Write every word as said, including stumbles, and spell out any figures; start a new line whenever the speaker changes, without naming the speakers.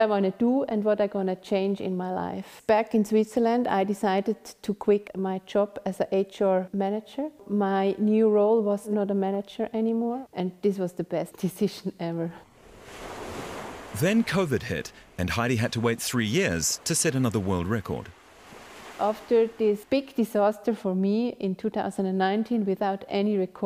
I want to do and what I'm going to change in my life. Back in Switzerland, I decided to quit my job as an H R manager. My new role was not a manager anymore, and this was the best decision ever.
Then COVID hit, and Heidi had to wait three years to set another world record.
After this big disaster for me in two thousand nineteen, without any record,